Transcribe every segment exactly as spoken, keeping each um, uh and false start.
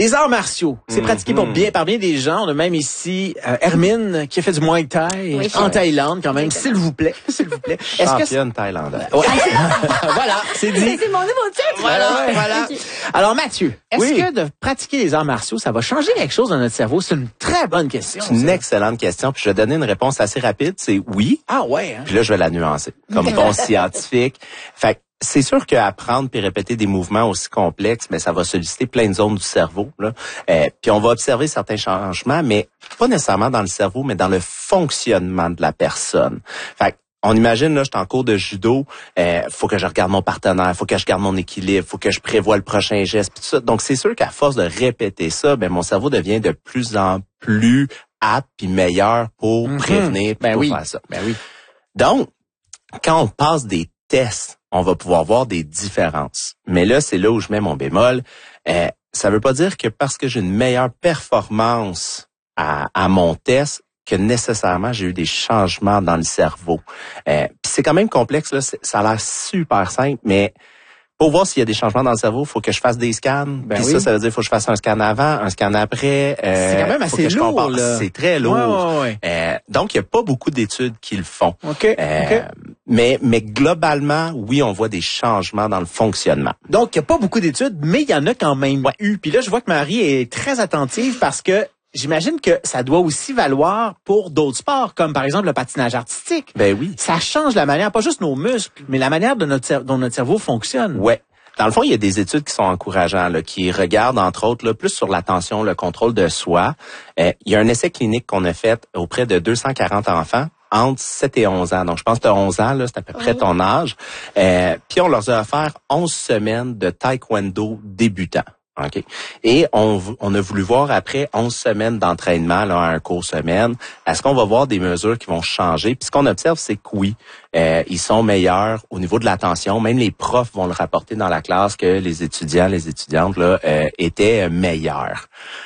Les arts martiaux, c'est mm-hmm. pratiqué pour bien, par bien des gens. On a même ici euh, Hermine qui a fait du Muay Thai oui, en Thaïlande quand même. Oui, s'il vous plaît, s'il vous plaît. Championne thaïlandaise. Ouais. Voilà, c'est dit. C'est mon nouveau titre. Voilà, voilà. Okay. Alors Mathieu, est-ce oui. que de pratiquer les arts martiaux, ça va changer quelque chose dans notre cerveau? C'est une très bonne question. C'est une ça. excellente question. Puis je vais donner une réponse assez rapide. C'est oui. Ah ouais. Hein? Puis là, je vais la nuancer comme bon scientifique. Fait que c'est sûr qu'apprendre puis répéter des mouvements aussi complexes, mais ça va solliciter plein de zones du cerveau. Là. Euh, puis on va observer certains changements, mais pas nécessairement dans le cerveau, mais dans le fonctionnement de la personne. Fait que on imagine, là, je suis en cours de judo, euh, faut que je regarde mon partenaire, faut que je garde mon équilibre, faut que je prévoie le prochain geste, pis tout ça. Donc, c'est sûr qu'à force de répéter ça, ben mon cerveau devient de plus en plus apte puis meilleur pour mm-hmm. prévenir, ben pour oui. faire ça. Ben oui. Donc, quand on passe des tests, on va pouvoir voir des différences. Mais là, c'est là où je mets mon bémol. Euh, ça veut pas dire que parce que j'ai une meilleure performance à, à mon test, que nécessairement j'ai eu des changements dans le cerveau. Euh, puis c'est quand même complexe, là. Ça a l'air super simple, mais pour voir s'il y a des changements dans le cerveau, il faut que je fasse des scans. Ben puis oui. ça, ça veut dire qu'il faut que je fasse un scan avant, un scan après. Euh, c'est quand même assez lourd, là. C'est très lourd. Ouais, ouais, ouais. Euh, donc, il n'y a pas beaucoup d'études qui le font. OK, euh, OK. Mais, mais globalement, oui, on voit des changements dans le fonctionnement. Donc, il n'y a pas beaucoup d'études, mais il y en a quand même ouais. eu. Puis là, je vois que Marie est très attentive parce que j'imagine que ça doit aussi valoir pour d'autres sports, comme par exemple le patinage artistique. Ben oui. Ça change la manière, pas juste nos muscles, mais la manière de notre, dont notre cerveau fonctionne. Ouais. Dans le fond, il y a des études qui sont encourageantes, là, qui regardent, entre autres, là, plus sur l'attention, le contrôle de soi. Euh, il y a un essai clinique qu'on a fait auprès de deux cent quarante enfants entre sept et onze ans. Donc, je pense que tu as onze ans, là, c'est à peu près ton âge. Euh, puis, on leur a offert onze semaines de taekwondo débutant. OK. Et on, on a voulu voir après onze semaines d'entraînement, là, un cours semaine, est-ce qu'on va voir des mesures qui vont changer? Puis ce qu'on observe, c'est que oui, euh, ils sont meilleurs au niveau de l'attention. Même les profs vont le rapporter dans la classe que les étudiants, les étudiantes là, euh, étaient meilleurs.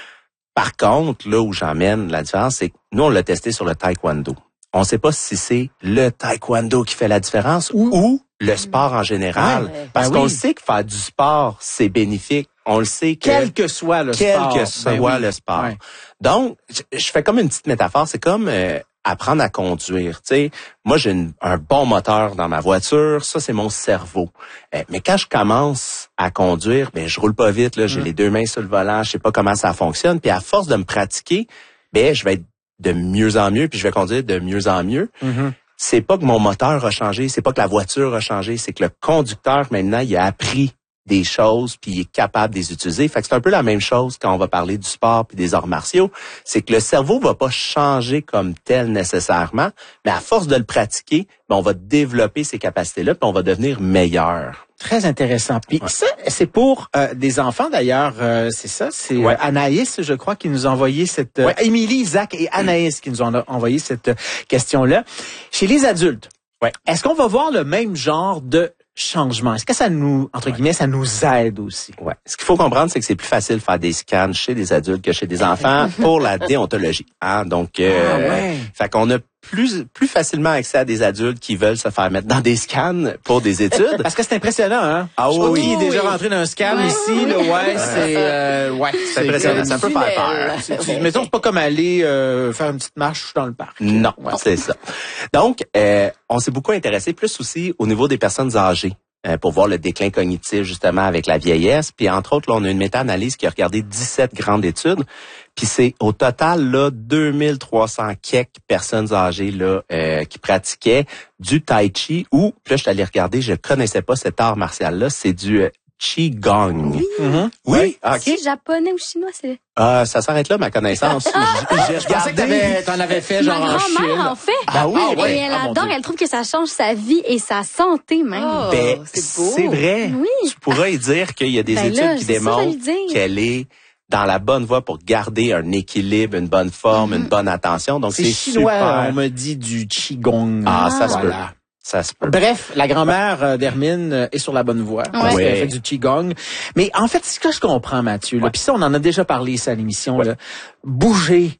Par contre, là où j'emmène la différence, c'est que nous, on l'a testé sur le taekwondo. On ne sait pas si c'est le taekwondo qui fait la différence ou, ou le sport en général. Ouais, parce ben qu'on oui. sait que faire du sport, c'est bénéfique. On le sait que... Quel que soit le quel sport. Quel que soit ben oui. le sport. Ouais. Donc, je, je fais comme une petite métaphore. C'est comme euh, apprendre à conduire. Tu sais, moi, j'ai une, un bon moteur dans ma voiture. Ça, c'est mon cerveau. Euh, mais quand je commence à conduire, ben je roule pas vite. Là, j'ai mm. les deux mains sur le volant. Je sais pas comment ça fonctionne. Puis à force de me pratiquer, ben je vais être de mieux en mieux. Puis je vais conduire de mieux en mieux. Mm-hmm. C'est pas que mon moteur a changé. C'est pas que la voiture a changé. C'est que le conducteur, maintenant, il a appris des choses, puis il est capable de les utiliser. Fait que c'est un peu la même chose quand on va parler du sport puis des arts martiaux. C'est que le cerveau va pas changer comme tel nécessairement, mais à force de le pratiquer, ben on va développer ces capacités-là, puis on va devenir meilleur. Très intéressant. Puis ouais. ça, c'est pour euh, des enfants d'ailleurs, euh, c'est ça, c'est ouais. euh, Anaïs, je crois, qui nous a envoyé cette... Euh, ouais. Émilie, Zach et Anaïs qui nous ont envoyé cette euh, question-là. Chez les adultes, ouais. est-ce qu'on va voir le même genre de changement? Est-ce que ça nous, entre guillemets, ça nous aide aussi? Ouais. Ce qu'il faut comprendre, c'est que c'est plus facile de faire des scans chez des adultes que chez des enfants pour la déontologie. Hein? Donc, euh, ah ouais. fait qu'on a plus plus facilement accès à des adultes qui veulent se faire mettre dans des scans pour des études. Parce que c'est impressionnant, hein? Ah je oui, oui. Qui est déjà oui. rentré dans un scan ouais, ici, oui. là, ouais, c'est, euh, ouais. C'est impressionnant. Ça peut faire peur. C'est, tu, mettons, c'est pas comme aller euh, faire une petite marche dans le parc. Non, ouais. c'est ça. Donc, euh, on s'est beaucoup intéressé plus aussi au niveau des personnes âgées. Pour voir le déclin cognitif, justement, avec la vieillesse. Puis, entre autres, là, on a une méta-analyse qui a regardé dix-sept grandes études. Puis, c'est au total, là, deux mille trois cents quelques personnes âgées, là, euh, qui pratiquaient du tai chi ou, là, je suis allé regarder, je connaissais pas cet art martial-là, c'est du euh, Qigong. Oui. Mm-hmm. Oui, OK. C'est japonais ou chinois, c'est... Euh, ça s'arrête là, ma connaissance. J'ai je pensais que t'avais, t'en avais fait genre Ma en Chine. grand-mère en fait. Ah oui, et ouais. elle Ah, adore, elle trouve que ça change sa vie et sa santé même. Oh, ben, c'est beau. C'est vrai. Oui. Tu pourrais y dire qu'il y a des Ben études là, qui c'est ça, démontrent j'allais dire. qu'elle est dans la bonne voie pour garder un équilibre, une bonne forme, mm-hmm. une bonne attention. Donc, c'est, c'est chinois, super. on me dit du Qigong. Ah, ça se peut. Voilà. Ça se peut. Bref, la grand-mère d'Hermine est sur la bonne voie. Parce ouais. qu'elle fait du Qigong. Mais en fait, ce que je comprends, Mathieu, là, ouais. puis ça, on en a déjà parlé, ça, à l'émission, ouais. là, bouger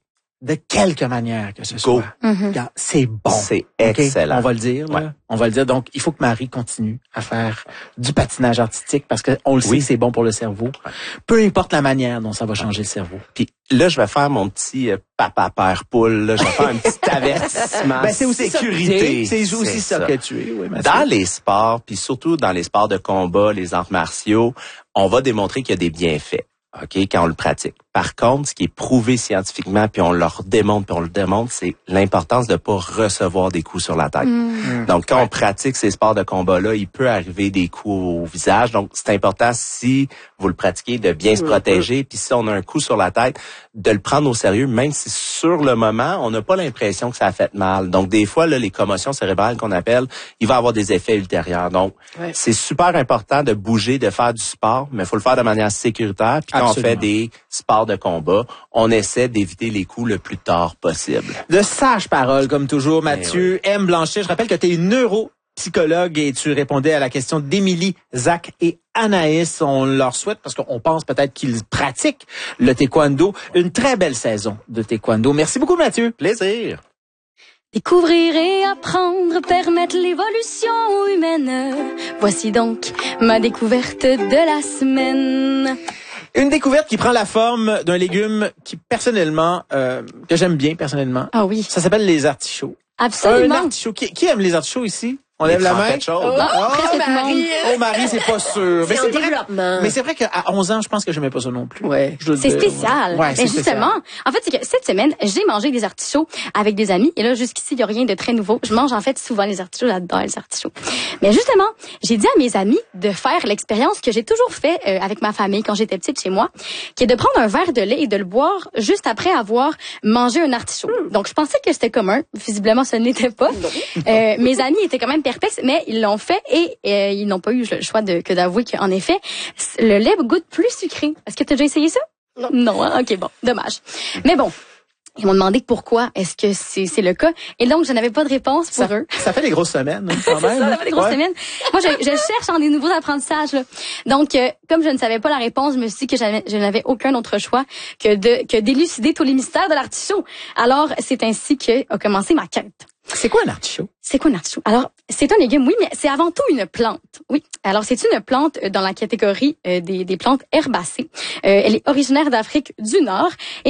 de quelque manière que ce Go. soit. Regarde, c'est bon. C'est OK? excellent. On va le dire, là. Ouais. On va le dire. Donc, il faut que Marie continue à faire du patinage artistique parce qu'on le sait Oui. que c'est bon pour le cerveau. Peu importe la manière dont ça va changer le cerveau. Puis là, je vais faire mon petit euh, papa père poule. Là. Je vais faire un petit avertissement. Ben, c'est aussi sécurité. ça que t'es. C'est aussi ça, ça que tu es, oui, Mathieu. Dans les sports, puis surtout dans les sports de combat, les arts martiaux, on va démontrer qu'il y a des bienfaits. OK, quand on le pratique. Par contre, ce qui est prouvé scientifiquement, puis on leur démontre, puis on le démontre, c'est l'importance de pas recevoir des coups sur la tête. Mm. Donc, quand on pratique ces sports de combat-là, il peut arriver des coups au visage. Donc, c'est important, si vous le pratiquez, de bien se protéger. Puis si on a un coup sur la tête, de le prendre au sérieux, même si sur le moment, on n'a pas l'impression que ça a fait mal. Donc, des fois, là, les commotions cérébrales qu'on appelle, il va avoir des effets ultérieurs. Donc, Ouais. c'est super important de bouger, de faire du sport, mais il faut le faire de manière sécuritaire. Puis quand Absolument. on fait des sports de combat, on essaie d'éviter les coups le plus tard possible. De sages paroles, comme toujours, Mathieu. M. Blanchet, je rappelle que tu es neuropsychologue et tu répondais à la question d'Émilie, Zach et Anaïs. On leur souhaite, parce qu'on pense peut-être qu'ils pratiquent le taekwondo, une très belle saison de taekwondo. Merci beaucoup, Mathieu. Plaisir! Découvrir et apprendre, permettre l'évolution humaine. Voici donc ma découverte de la semaine. Une découverte qui prend la forme d'un légume qui, personnellement, euh, que j'aime bien, personnellement. Ah oui, Ça s'appelle les artichauts. Un absolument. artichaut. Qui, qui aime les artichauts ici? On Les lève la main? trempettes chaudes. Ah, presque tout le monde. Marie! Oh, Marie, c'est pas sûr. Mais C'est en c'est vrai, développement. mais c'est vrai qu'à onze ans, je pense que j'aimais pas ça non plus. Ouais. Je dois C'est dire, spécial. Ouais, c'est Mais spécial. justement, en fait, c'est que cette semaine, j'ai mangé des artichauts avec des amis. Et là, jusqu'ici, il n'y a rien de très nouveau. Je mange en fait souvent les artichauts. J'adore les artichauts. Mais justement, j'ai dit à mes amis de faire l'expérience que j'ai toujours fait euh, avec ma famille quand j'étais petite chez moi, qui est de prendre un verre de lait et de le boire juste après avoir mangé un artichaut. Donc, je pensais que c'était commun. Visiblement, ce n'était pas. Euh, mes amis étaient quand même perplexes, mais ils l'ont fait et euh, ils n'ont pas eu le choix de, que d'avouer qu'en effet, le lait goûte plus sucré. Est-ce que tu as déjà essayé ça? Non. Non, hein? OK, bon, dommage. Mais bon, ils m'ont demandé pourquoi est-ce que c'est c'est le cas. Et donc, je n'avais pas de réponse pour Ça, eux. ça fait des grosses semaines, hein, quand C'est même. ça, ça fait des grosses Ouais. semaines. Moi, je, je cherche en des nouveaux apprentissages. Là. Donc, euh, comme je ne savais pas la réponse, je me suis dit que j'avais- je n'avais aucun autre choix que de que d'élucider tous les mystères de l'artichaut. Alors, c'est ainsi que a commencé ma quête. C'est quoi un artichaut? C'est quoi un artichaut? Alors, c'est un légume, oui, mais c'est avant tout une plante. Oui. Alors, c'est une plante euh, dans la catégorie euh, des, des plantes herbacées. Euh, elle est originaire d'Afrique du Nord. Et